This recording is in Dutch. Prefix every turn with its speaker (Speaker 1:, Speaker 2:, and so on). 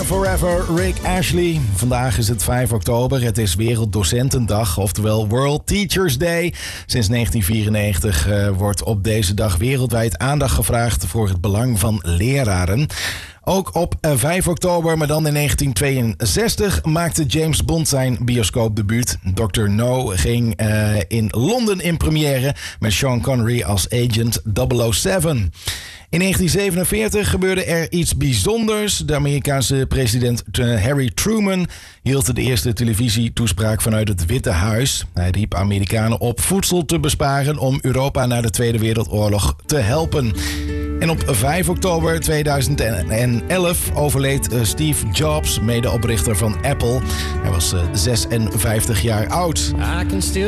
Speaker 1: Forever, Rick Ashley. Vandaag is het 5 oktober. Het is Werelddocentendag, oftewel World Teachers Day. Sinds 1994 wordt op deze dag wereldwijd aandacht gevraagd voor het belang van leraren. Ook op 5 oktober, maar dan in 1962, maakte James Bond zijn bioscoopdebuut. Dr. No ging in Londen in première met Sean Connery als agent 007. In 1947 gebeurde er iets bijzonders. De Amerikaanse president Harry Truman hield de eerste televisietoespraak vanuit het Witte Huis. Hij riep Amerikanen op voedsel te besparen om Europa na de Tweede Wereldoorlog te helpen. En op 5 oktober 2011 overleed Steve Jobs, medeoprichter van Apple. Hij was 56 jaar oud.